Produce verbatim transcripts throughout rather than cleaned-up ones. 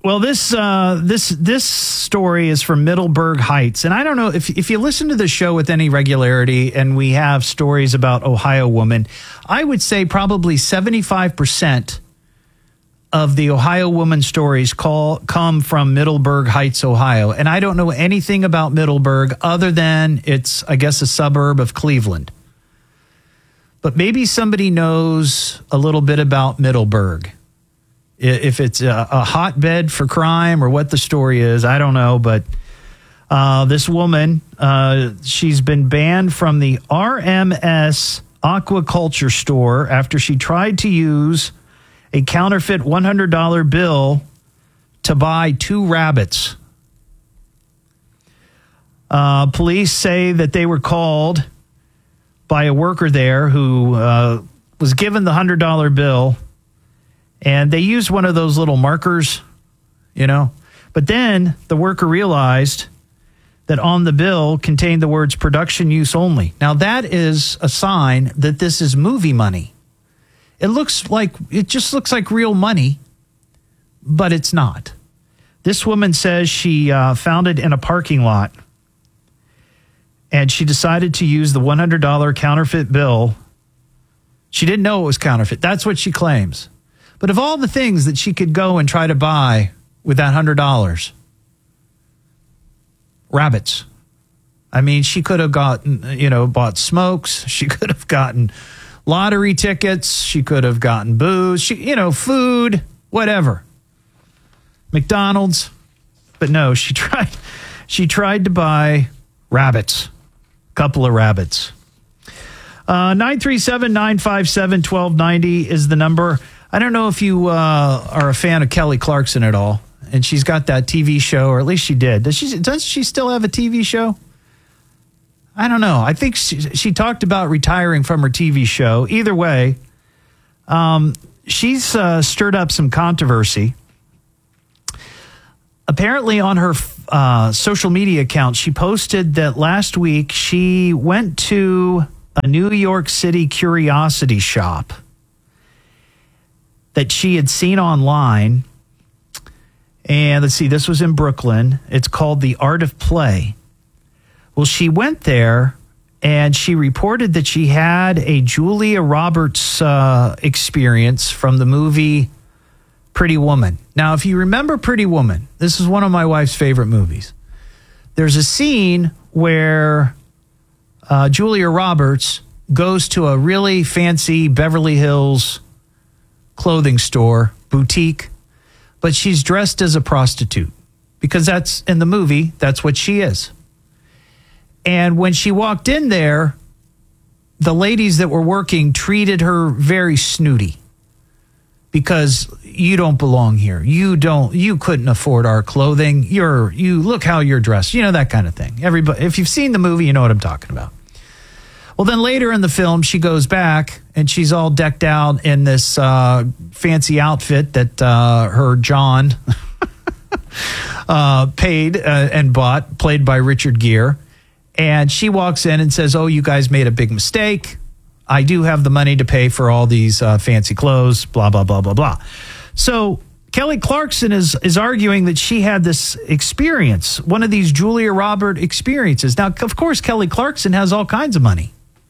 Well, this uh, this this story is from Middleburg Heights, and I don't know if if you listen to the show with any regularity, and we have stories about Ohio women, I would say probably seventy-five percent of the Ohio woman stories call come from Middleburg Heights, Ohio, and I don't know anything about Middleburg other than it's, I guess, a suburb of Cleveland. But maybe somebody knows a little bit about Middleburg. If it's a, a hotbed for crime or what the story is, I don't know. But uh, this woman, uh, she's been banned from the R M S Aquaculture store after she tried to use a counterfeit one hundred dollar bill to buy two rabbits. Uh, police say that they were called by a worker there who uh, was given the one hundred dollar bill. And they used one of those little markers, you know. But then the worker realized that on the bill contained the words production use only. Now, that is a sign that this is movie money. It looks like, it just looks like real money, but it's not. This woman says she uh, found it in a parking lot, and she decided to use the one hundred dollar counterfeit bill. She didn't know it was counterfeit. That's what she claims. But of all the things that she could go and try to buy with that one hundred dollars, rabbits. I mean, she could have gotten, you know, bought smokes. She could have gotten lottery tickets. She could have gotten booze, she, you know, food, whatever. McDonald's. But no, she tried, she tried to buy rabbits, a couple of rabbits. Uh, nine three seven, nine five seven, one two nine zero is the number. I don't know if you uh, are a fan of Kelly Clarkson at all, and she's got that T V show, or at least she did. Does she, does she still have a T V show? I don't know. I think she, she talked about retiring from her T V show. Either way, um, she's uh, stirred up some controversy. Apparently on her uh, social media account, she posted that last week she went to a New York City curiosity shop that she had seen online. And let's see, this was in Brooklyn. It's called The Art of Play. Well, she went there and she reported that she had a Julia Roberts uh, experience from the movie Pretty Woman. Now, if you remember Pretty Woman, this is one of my wife's favorite movies. There's a scene where uh, Julia Roberts goes to a really fancy Beverly Hills clothing store, boutique, but she's dressed as a prostitute because that's in the movie, that's what she is. And when she walked in there, the ladies that were working treated her very snooty because you don't belong here. You don't, you couldn't afford our clothing. You're, you look how you're dressed, you know, that kind of thing. Everybody, if you've seen the movie, you know what I'm talking about. Well, then later in the film, she goes back and she's all decked out in this uh, fancy outfit that uh, her John uh, paid uh, and bought, played by Richard Gere. And she walks in and says, oh, you guys made a big mistake. I do have the money to pay for all these uh, fancy clothes, blah, blah, blah, blah, blah. So Kelly Clarkson is is arguing that she had this experience, one of these Julia Roberts experiences. Now, of course, Kelly Clarkson has all kinds of money.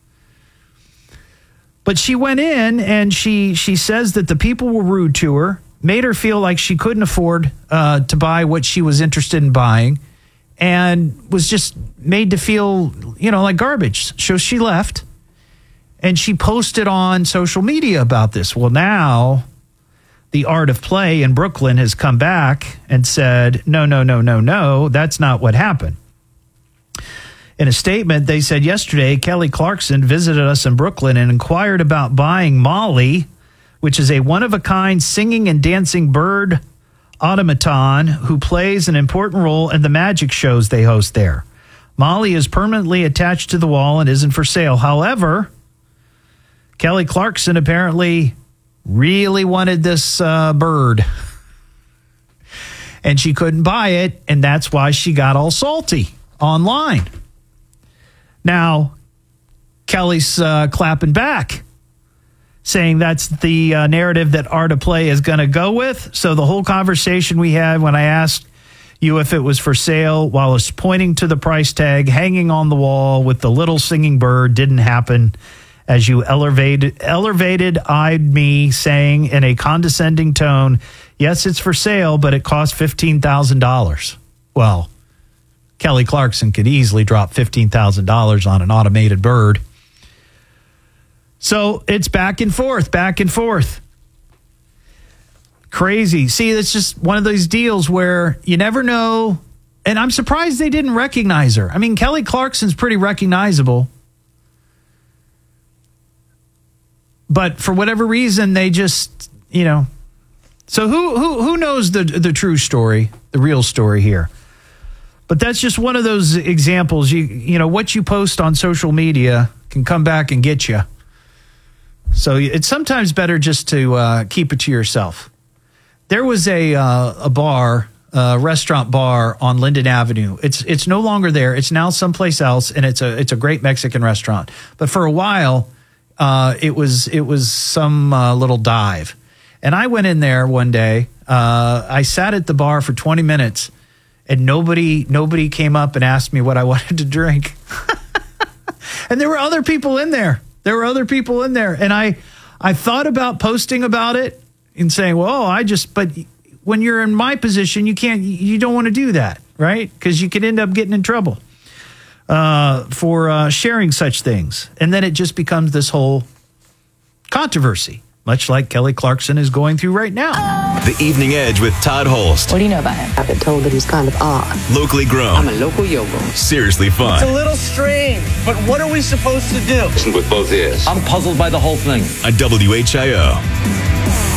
But she went in and she she says that the people were rude to her, made her feel like she couldn't afford uh, to buy what she was interested in buying, and was just made to feel, you know, like garbage. So she left, and she posted on social media about this. Well, now the Art of Play in Brooklyn has come back and said, no, no, no, no, no, that's not what happened. In a statement, they said yesterday, Kelly Clarkson visited us in Brooklyn and inquired about buying Molly, which is a one-of-a-kind singing and dancing bird automaton who plays an important role in the magic shows they host there. Molly is permanently attached to the wall and isn't for sale. However, Kelly Clarkson apparently really wanted this uh, bird, and she couldn't buy it, and that's why she got all salty online. Now, Kelly's uh, clapping back, saying that's the uh, narrative that Art of Play is going to go with. So the whole conversation we had when I asked you if it was for sale while I was pointing to the price tag hanging on the wall with the little singing bird didn't happen, as you elevated, elevated eyed me saying in a condescending tone, yes, it's for sale, but it costs fifteen thousand dollars. Well, Kelly Clarkson could easily drop fifteen thousand dollars on an automated bird. So it's back and forth, back and forth. Crazy. See, it's just one of those deals where you never know. And I'm surprised they didn't recognize her. I mean, Kelly Clarkson's pretty recognizable. But for whatever reason, they just, you know. So who who who knows the the true story, the real story here? But that's just one of those examples. You you know, what you post on social media can come back and get you. So it's sometimes better just to uh, keep it to yourself. There was a uh, a bar, a restaurant bar on Linden Avenue. It's it's no longer there. It's now someplace else, and it's a it's a great Mexican restaurant. But for a while, uh, it was it was some uh, little dive. And I went in there one day. Uh, I sat at the bar for twenty minutes, and nobody nobody came up and asked me what I wanted to drink. And there were other people in there. There were other people in there, and I I thought about posting about it and saying, well, I just, but when you're in my position, you can't, you don't want to do that, right? Because you could end up getting in trouble uh, for uh, sharing such things. And then it just becomes this whole controversy, much like Kelly Clarkson is going through right now. The Evening Edge with Todd Holst. What do you know about him? I've been told that he's kind of odd. Locally grown. I'm a local yogo. Seriously fun. It's a little strange, but what are we supposed to do? Listen with both ears. I'm puzzled by the whole thing. On W H I O.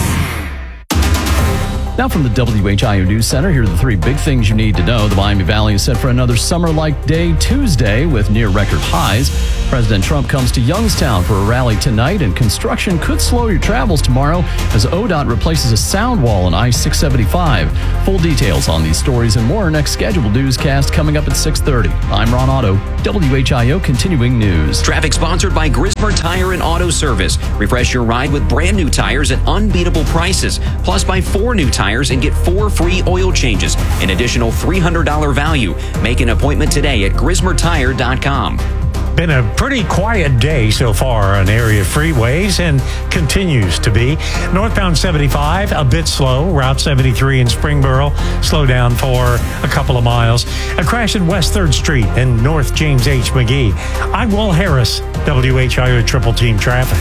Now from the W H I O News Center, here are the three big things you need to know. The Miami Valley is set for another summer-like day Tuesday with near-record highs. President Trump comes to Youngstown for a rally tonight, and construction could slow your travels tomorrow as O D O T replaces a sound wall on I six seventy-five. Full details on these stories and more next scheduled newscast coming up at six thirty. I'm Ron Otto, W H I O Continuing News. Traffic sponsored by Grismer Tire and Auto Service. Refresh your ride with brand new tires at unbeatable prices. Plus, buy four new tires and get four free oil changes, an additional three hundred dollars value. Make an appointment today at grismer tire dot com. Been a pretty quiet day so far on area freeways and continues to be. Northbound seventy-five, a bit slow. Route seventy-three in Springboro, slow down for a couple of miles. A crash at West third Street and North James H. McGee. I'm Will Harris, W H I O Triple Team Traffic.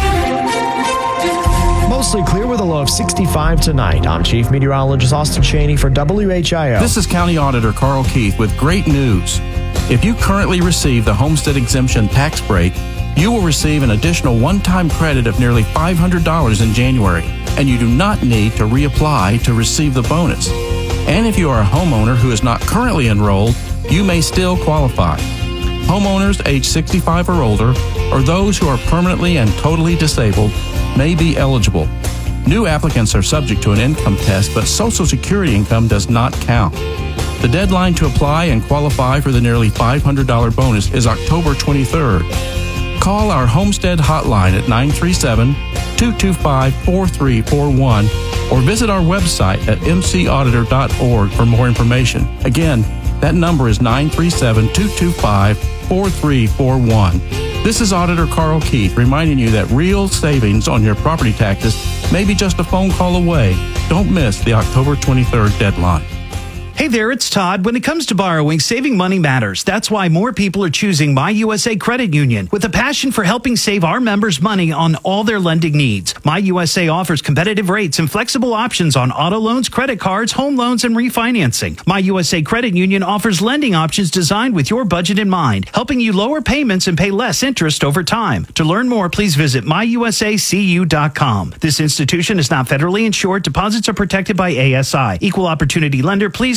Mostly clear with a low of sixty-five tonight. I'm Chief Meteorologist Austin Cheney for W H I O. This is County Auditor Carl Keith with great news. If you currently receive the Homestead Exemption tax break, you will receive an additional one-time credit of nearly five hundred dollars in January, and you do not need to reapply to receive the bonus. And if you are a homeowner who is not currently enrolled, you may still qualify. Homeowners age sixty-five or older, or those who are permanently and totally disabled, may be eligible. New applicants are subject to an income test, but Social Security income does not count. The deadline to apply and qualify for the nearly five hundred dollars bonus is October twenty-third. Call our Homestead hotline at nine three seven, two two five, four three four one or visit our website at m c auditor dot org for more information. Again, that number is nine three seven, two two five, four three four one. This is Auditor Carl Keith reminding you that real savings on your property taxes may be just a phone call away. Don't miss the October twenty-third deadline. Hey there, it's Todd. When it comes to borrowing, saving money matters. That's why more people are choosing My U S A Credit Union. With a passion for helping save our members money on all their lending needs, My U S A offers competitive rates and flexible options on auto loans, credit cards, home loans, and refinancing. My U S A Credit Union offers lending options designed with your budget in mind, helping you lower payments and pay less interest over time. To learn more, please visit my u s a c u dot com. This institution is not federally insured. Deposits are protected by A S I. Equal opportunity lender. Please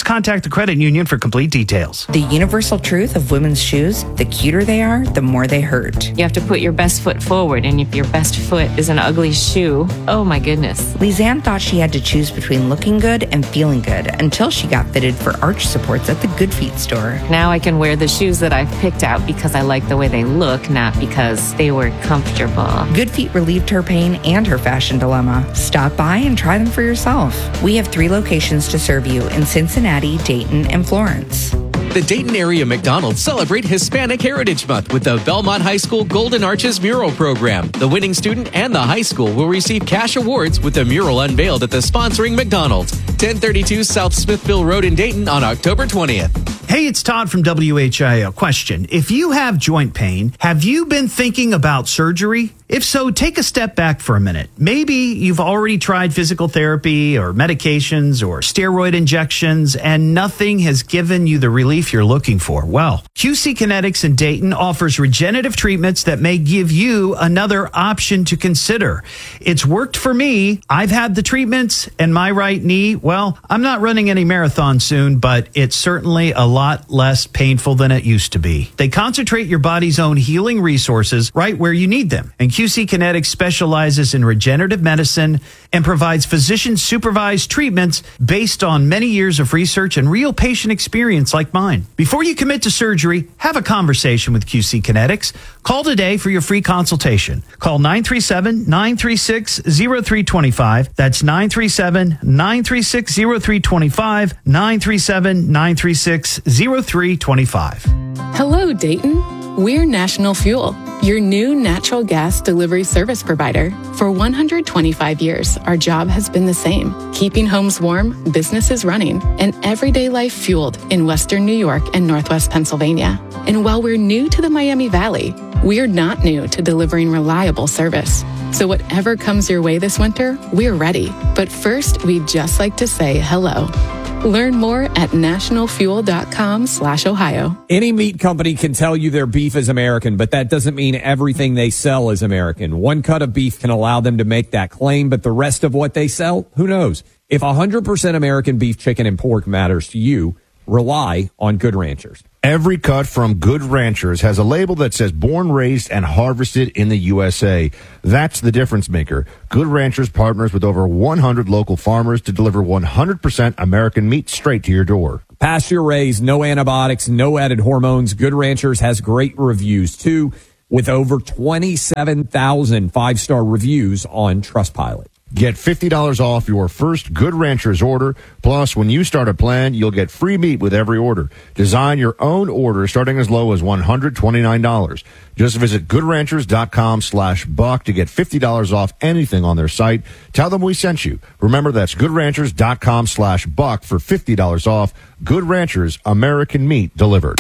contact the credit union for complete details. The universal truth of women's shoes, the cuter they are, the more they hurt. You have to put your best foot forward, and if your best foot is an ugly shoe, oh my goodness. Lisanne thought she had to choose between looking good and feeling good until she got fitted for arch supports at the Good Feet store. Now I can wear the shoes that I've picked out because I like the way they look, not because they were comfortable. Good Feet relieved her pain and her fashion dilemma. Stop by and try them for yourself. We have three locations to serve you in Cincinnati, Dayton, and Florence. The Dayton area McDonald's celebrate Hispanic Heritage Month with the Belmont High School Golden Arches Mural Program. The winning student and the high school will receive cash awards with the mural unveiled at the sponsoring McDonald's, ten thirty-two South Smithville Road in Dayton on October twentieth. Hey, it's Todd from W H I O. Question. If you have joint pain, have you been thinking about surgery? If so, take a step back for a minute. Maybe you've already tried physical therapy or medications or steroid injections and nothing has given you the relief you're looking for. Well, Q C Kinetics in Dayton offers regenerative treatments that may give you another option to consider. It's worked for me. I've had the treatments and my right knee, well, I'm not running any marathon soon, but it's certainly a lot less painful than it used to be. They concentrate your body's own healing resources right where you need them. And Q C Kinetics specializes in regenerative medicine and provides physician-supervised treatments based on many years of research and real patient experience like mine. Before you commit to surgery, have a conversation with Q C Kinetics. Call today for your free consultation. Call nine three seven, nine three six, zero three two five. That's nine three seven, nine three six, zero three two five, nine three seven, nine three six, zero three two five. Hello, Dayton. We're National Fuel, your new natural gas delivery service provider. For one hundred twenty-five years, our job has been the same, keeping homes warm, businesses running, and everyday life fueled in Western New York and Northwest Pennsylvania. And while we're new to the Miami Valley, we're not new to delivering reliable service. So whatever comes your way this winter, we're ready. But first, we'd just like to say hello. Learn more at nationalfuel.com slash Ohio. Any meat company can tell you their beef is American, but that doesn't mean everything they sell is American. One cut of beef can allow them to make that claim, but the rest of what they sell, who knows? If one hundred percent American beef, chicken, and pork matters to you, rely on Good Ranchers. Every cut from Good Ranchers has a label that says born, raised, and harvested in the U S A. That's the difference maker. Good Ranchers partners with over one hundred local farmers to deliver one hundred percent American meat straight to your door. Pasture raised, no antibiotics, no added hormones. Good Ranchers has great reviews, too, with over twenty-seven thousand five-star reviews on Trustpilot. Get fifty dollars off your first Good Ranchers order. Plus, when you start a plan, you'll get free meat with every order. Design your own order starting as low as one hundred twenty-nine dollars. Just visit goodranchers.com slash buck to get fifty dollars off anything on their site. Tell them we sent you. Remember, that's goodranchers.com slash buck for fifty dollars off. Good Ranchers, American meat delivered.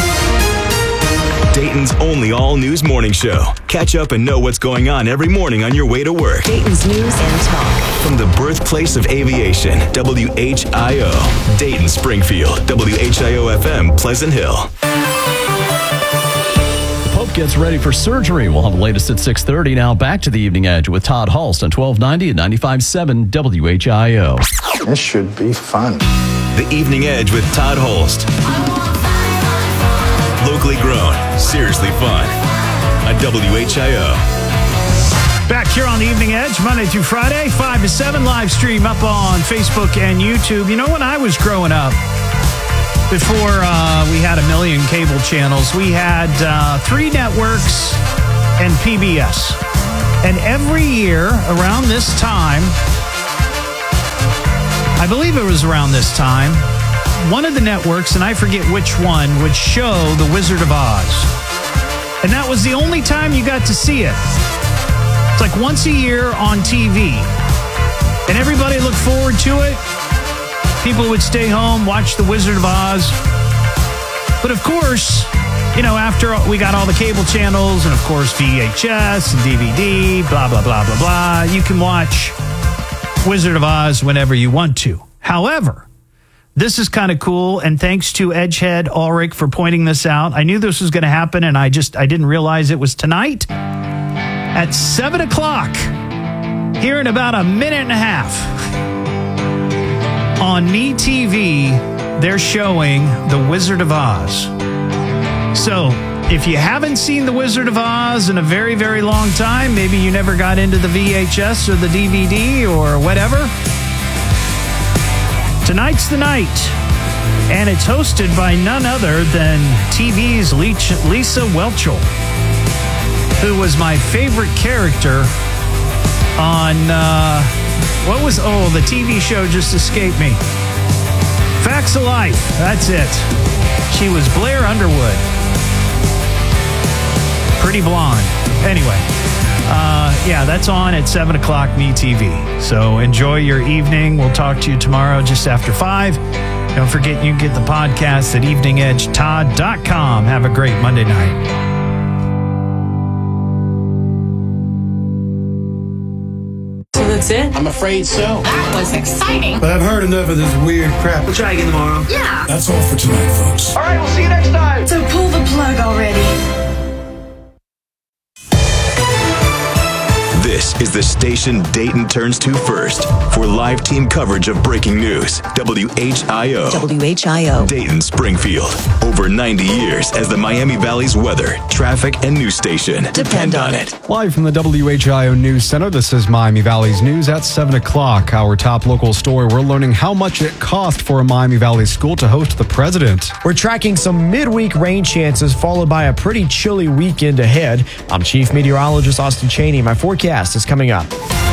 Dayton's only all-news morning show. Catch up and know what's going on every morning on your way to work. Dayton's News and Talk. From the birthplace of aviation, W H I O. Dayton, Springfield, W H I O F M, Pleasant Hill. The Pope gets ready for surgery. We'll have the latest at six thirty. Now back to the Evening Edge with Todd Hulst on twelve ninety and ninety-five point seven W H I O. This should be fun. The Evening Edge with Todd Hulst. Locally grown, seriously fun. On W H I O. Back here on the Evening Edge, Monday through Friday, five to seven, live stream up on Facebook and YouTube. You know, when I was growing up, before uh, we had a million cable channels, we had uh, three networks and P B S. And every year around this time, I believe it was around this time, one of the networks, and I forget which one, would show The Wizard of Oz. And that was the only time you got to see it. It's like once a year on T V. And everybody looked forward to it. People would stay home, watch The Wizard of Oz. But of course, you know, after we got all the cable channels and of course V H S and D V D, blah, blah, blah, blah, blah, you can watch Wizard of Oz whenever you want to. However, this is kind of cool, and thanks to Edgehead Ulrich for pointing this out. I knew this was going to happen, and I just I didn't realize it was tonight at seven o'clock, here in about a minute and a half, on MeTV, they're showing The Wizard of Oz. So, if you haven't seen The Wizard of Oz in a very, very long time, maybe you never got into the V H S or the D V D or whatever, tonight's the night. And it's hosted by none other than T V's Lisa Whelchel, who was my favorite character on, uh, what was, oh, the T V show just escaped me. Facts of Life, that's it. She was Blair Underwood. Pretty blonde. Anyway, uh, yeah, that's on at seven o'clock Me T V. So enjoy your evening. We'll talk to you tomorrow just after five. Don't forget you can get the podcast at evening edge todd dot com. Have a great Monday night. So that's it? I'm afraid so. That was exciting. But I've heard enough of this weird crap. We'll try again tomorrow. Yeah. That's all for tonight, folks. All right, we'll see you next time. So pull the plug already. This is the station Dayton turns to first for live team coverage of breaking news. W H I O. W H I O. Dayton, Springfield. Over ninety years as the Miami Valley's weather, traffic, and news station. Depend on it. Live from the W H I O News Center, this is Miami Valley's news at seven o'clock. Our top local story, we're learning how much it cost for a Miami Valley school to host the president. We're tracking some midweek rain chances, followed by a pretty chilly weekend ahead. I'm Chief Meteorologist Austin Cheney. My forecast is coming up.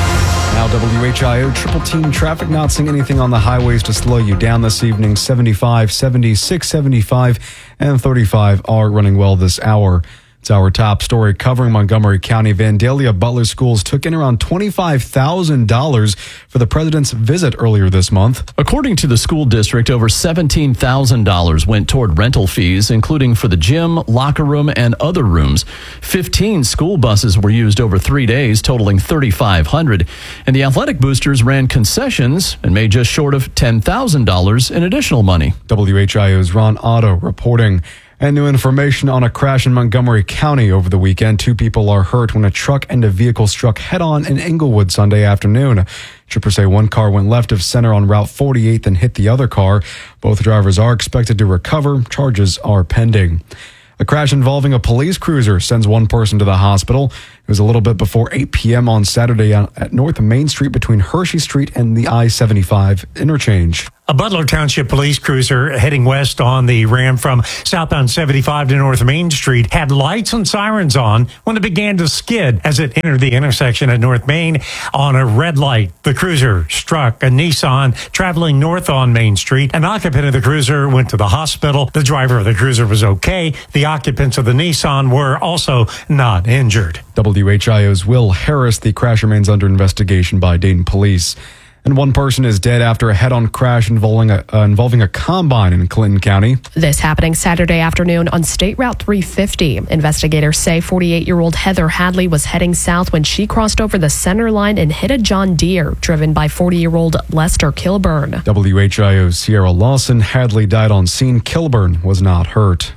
Now W H I O triple team traffic, not seeing anything on the highways to slow you down this evening. seventy-five, seventy-six, seventy-five, and thirty-five are running well this hour. It's our top story covering Montgomery County. Vandalia Butler Schools took in around twenty-five thousand dollars for the president's visit earlier this month. According to the school district, over seventeen thousand dollars went toward rental fees, including for the gym, locker room, and other rooms. fifteen school buses were used over three days, totaling thirty-five hundred dollars. And the athletic boosters ran concessions and made just short of ten thousand dollars in additional money. W H I O's Ron Otto reporting. And new information on a crash in Montgomery County over the weekend. Two people are hurt when a truck and a vehicle struck head-on in Inglewood Sunday afternoon. Troopers say one car went left of center on Route forty-eight and hit the other car. Both drivers are expected to recover. Charges are pending. A crash involving a police cruiser sends one person to the hospital. It was a little bit before eight p.m. on Saturday at North Main Street between Hershey Street and the I seventy-five interchange. A Butler Township police cruiser heading west on the ram from southbound seventy-five to North Main Street had lights and sirens on when it began to skid as it entered the intersection at North Main on a red light. The cruiser struck a Nissan traveling north on Main Street. An occupant of the cruiser went to the hospital. The driver of the cruiser was okay. The occupants of the Nissan were also not injured. W H I O's Will Harris. The crash remains under investigation by Dayton police. And one person is dead after a head-on crash involving a, uh, involving a combine in Clinton County. This happening Saturday afternoon on State Route three fifty. Investigators say forty-eight-year-old Heather Hadley was heading south when she crossed over the center line and hit a John Deere driven by forty-year-old Lester Kilburn. W H I O's Sierra Lawson. Hadley died on scene. Kilburn was not hurt.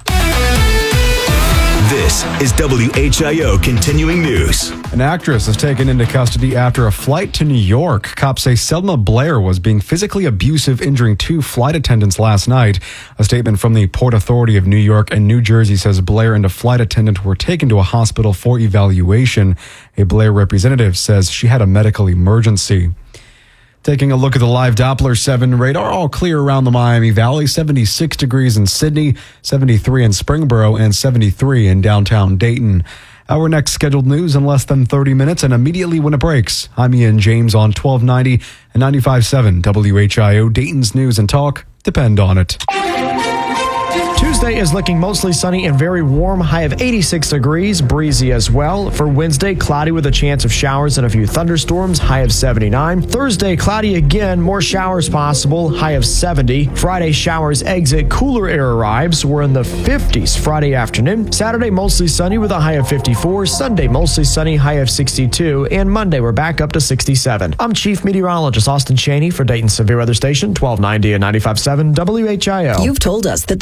This is W H I O Continuing News. An actress is taken into custody after a flight to New York. Cops say Selma Blair was being physically abusive, injuring two flight attendants last night. A statement from the Port Authority of New York and New Jersey says Blair and a flight attendant were taken to a hospital for evaluation. A Blair representative says she had a medical emergency. Taking a look at the live Doppler seven radar, all clear around the Miami Valley, seventy-six degrees in Sydney, seventy-three in Springboro, and seventy-three in downtown Dayton. Our next scheduled news in less than thirty minutes and immediately when it breaks. I'm Ian James on twelve ninety and ninety-five point seven W H I O, Dayton's News and Talk. Depend on it. Tuesday is looking mostly sunny and very warm, high of eighty-six degrees, breezy as well. For Wednesday, cloudy with a chance of showers and a few thunderstorms, high of seventy-nine. Thursday, cloudy again, more showers possible, high of seventy. Friday, showers exit, cooler air arrives. We're in the fifties Friday afternoon. Saturday, mostly sunny with a high of fifty-four. Sunday, mostly sunny, high of sixty-two. And Monday, we're back up to sixty-seven. I'm Chief Meteorologist Austin Cheney for Dayton Severe Weather Station, twelve ninety and ninety-five point seven W H I O. You've told us that the most important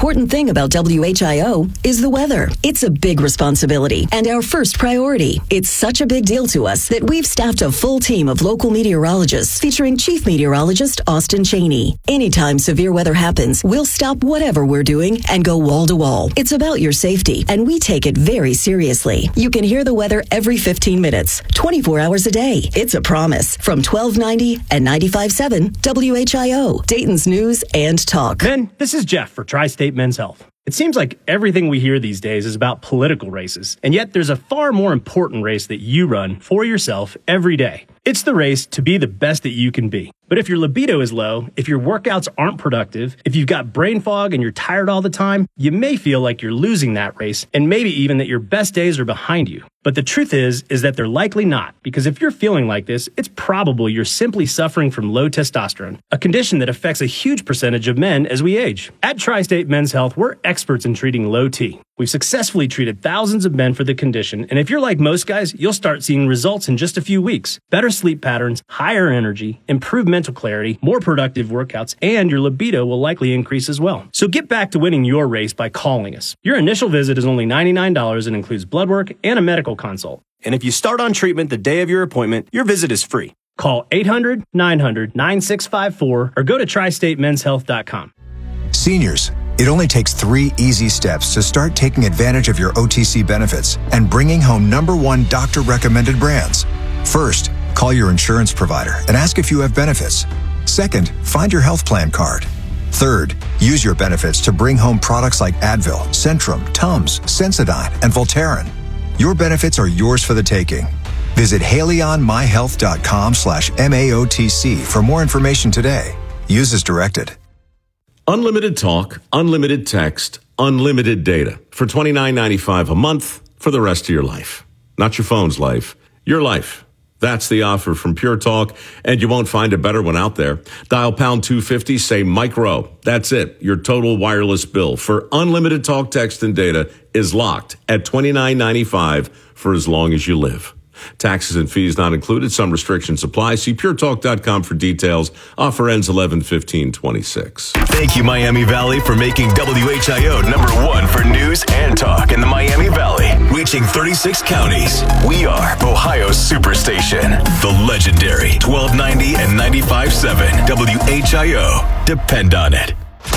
important thing about W H I O is the weather. It's a big responsibility and our first priority. It's such a big deal to us that we've staffed a full team of local meteorologists featuring Chief Meteorologist Austin Cheney. Anytime severe weather happens, we'll stop whatever we're doing and go wall to wall. It's about your safety, and we take it very seriously. You can hear the weather every fifteen minutes, twenty-four hours a day. It's a promise from twelve ninety and ninety-five point seven W H I O, Dayton's News and Talk. Men, this is Jeff for Tri-State Men's Health. It seems like everything we hear these days is about political races, and yet there's a far more important race that you run for yourself every day. It's the race to be the best that you can be. But if your libido is low, if your workouts aren't productive, if you've got brain fog and you're tired all the time, you may feel like you're losing that race, and maybe even that your best days are behind you. But the truth is, is that they're likely not, because if you're feeling like this, it's probable you're simply suffering from low testosterone, a condition that affects a huge percentage of men as we age. At Tri-State Men's Health, we're experts in treating low T. We've successfully treated thousands of men for the condition, and if you're like most guys, you'll start seeing results in just a few weeks. Better sleep patterns, higher energy, improved mental clarity, more productive workouts, and your libido will likely increase as well. So get back to winning your race by calling us. Your initial visit is only ninety-nine dollars and includes blood work and a medical consult. And if you start on treatment the day of your appointment, your visit is free. Call eight hundred, nine hundred, nine six five four or go to tri state men's health dot com. Seniors, it only takes three easy steps to start taking advantage of your O T C benefits and bringing home number one doctor-recommended brands. First, call your insurance provider and ask if you have benefits. Second, find your health plan card. Third, use your benefits to bring home products like Advil, Centrum, Tums, Sensodyne, and Voltaren. Your benefits are yours for the taking. Visit haleyonmyhealth.com slash MAOTC for more information today. Use as directed. Unlimited talk, unlimited text, unlimited data for twenty-nine ninety-five a month for the rest of your life. Not your phone's life, your life. That's the offer from Pure Talk, and you won't find a better one out there. Dial pound two fifty, say micro. That's it. Your total wireless bill for unlimited talk, text, and data is locked at twenty-nine ninety-five for as long as you live. Taxes and fees not included. Some restrictions apply. See pure talk dot com for details. Offer ends eleven fifteen twenty-six. Thank you, Miami Valley, for making W H I O number one for news and talk in the Miami Valley. Reaching thirty-six counties. We are Ohio's Superstation. The legendary twelve ninety and ninety-five point seven W H I O. Depend on it.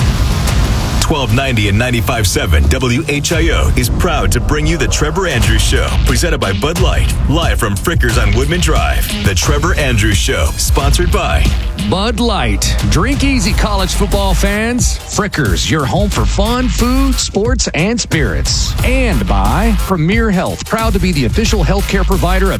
twelve ninety and ninety-five point seven W H I O is proud to bring you the Trevor Andrews Show, presented by Bud Light, live from Frickers on Woodman Drive. The Trevor Andrews Show, sponsored by Bud Light. Drink easy, college football fans. Frickers, your home for fun, food, sports, and spirits. And by Premier Health, proud to be the official healthcare provider of